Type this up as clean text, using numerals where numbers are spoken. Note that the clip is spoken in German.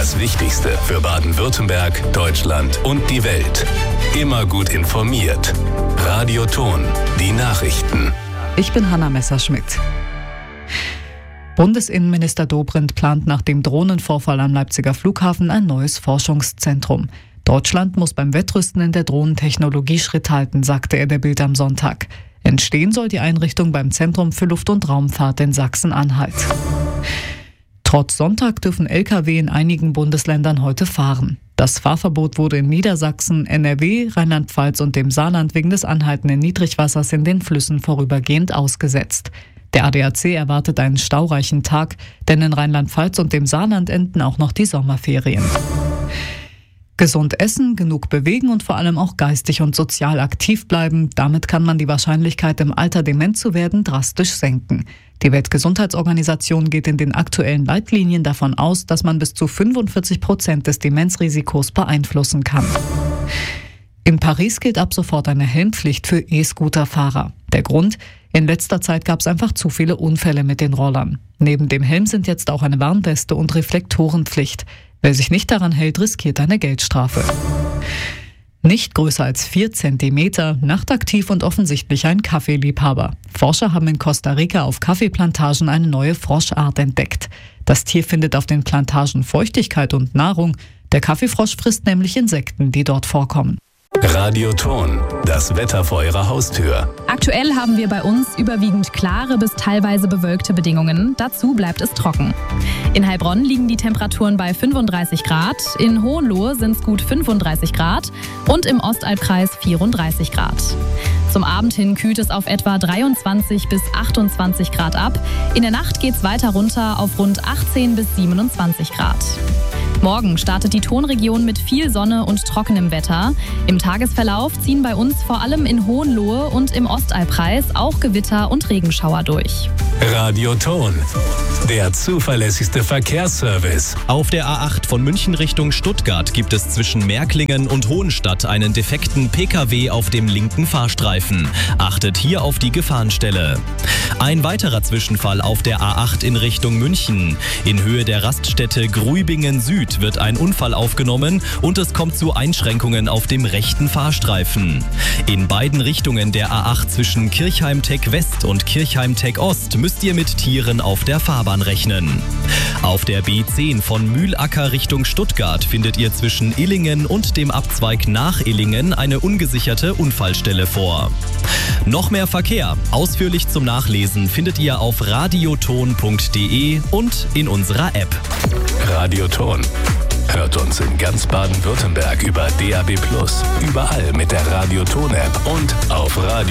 Das Wichtigste für Baden-Württemberg, Deutschland und die Welt. Immer gut informiert. Radio Thon, die Nachrichten. Ich bin Hanna Messerschmidt. Bundesinnenminister Dobrindt plant nach dem Drohnenvorfall am Leipziger Flughafen ein neues Forschungszentrum. Deutschland muss beim Wettrüsten in der Drohnentechnologie Schritt halten, sagte er der Bild am Sonntag. Entstehen soll die Einrichtung beim Zentrum für Luft- und Raumfahrt in Sachsen-Anhalt. Trotz Sonntag dürfen Lkw in einigen Bundesländern heute fahren. Das Fahrverbot wurde in Niedersachsen, NRW, Rheinland-Pfalz und dem Saarland wegen des anhaltenden Niedrigwassers in den Flüssen vorübergehend ausgesetzt. Der ADAC erwartet einen staureichen Tag, denn in Rheinland-Pfalz und dem Saarland enden auch noch die Sommerferien. Gesund essen, genug bewegen und vor allem auch geistig und sozial aktiv bleiben. Damit kann man die Wahrscheinlichkeit, im Alter dement zu werden, drastisch senken. Die Weltgesundheitsorganisation geht in den aktuellen Leitlinien davon aus, dass man bis zu 45% des Demenzrisikos beeinflussen kann. In Paris gilt ab sofort eine Helmpflicht für E-Scooter-Fahrer. Der Grund? In letzter Zeit gab es einfach zu viele Unfälle mit den Rollern. Neben dem Helm sind jetzt auch eine Warnweste und Reflektorenpflicht. Wer sich nicht daran hält, riskiert eine Geldstrafe. Nicht größer als 4 Zentimeter, nachtaktiv und offensichtlich ein Kaffeeliebhaber. Forscher haben in Costa Rica auf Kaffeeplantagen eine neue Froschart entdeckt. Das Tier findet auf den Plantagen Feuchtigkeit und Nahrung. Der Kaffeefrosch frisst nämlich Insekten, die dort vorkommen. Radio Thon, das Wetter vor Ihrer Haustür. Aktuell haben wir bei uns überwiegend klare bis teilweise bewölkte Bedingungen. Dazu bleibt es trocken. In Heilbronn liegen die Temperaturen bei 35 Grad, in Hohenlohe sind es gut 35 Grad und im Ostalbkreis 34 Grad. Zum Abend hin kühlt es auf etwa 23 bis 28 Grad ab. In der Nacht geht es weiter runter auf rund 18 bis 27 Grad. Morgen startet die Thonregion mit viel Sonne und trockenem Wetter. Im Tagesverlauf ziehen bei uns vor allem in Hohenlohe und im Ostalbkreis auch Gewitter und Regenschauer durch. Radio Thon, der zuverlässigste Verkehrsservice. Auf der A8 von München Richtung Stuttgart gibt es zwischen Märklingen und Hohenstadt einen defekten Pkw auf dem linken Fahrstreifen. Achtet hier auf die Gefahrenstelle. Ein weiterer Zwischenfall auf der A8 in Richtung München. In Höhe der Raststätte Gruibingen Süd wird ein Unfall aufgenommen und es kommt zu Einschränkungen auf dem rechten Fahrstreifen. In beiden Richtungen der A8 zwischen Kirchheim-Teck West und Kirchheim-Teck Ost müsst ihr mit Tieren auf der Fahrbahn rechnen. Auf der B10 von Mühlacker Richtung Stuttgart findet ihr zwischen Illingen und dem Abzweig nach Illingen eine ungesicherte Unfallstelle vor. Noch mehr Verkehr, ausführlich zum Nachlesen, findet ihr auf radiothon.de und in unserer App. Radio Thon. Hört uns in ganz Baden-Württemberg über DAB+, überall mit der Radio Thon App und auf Radio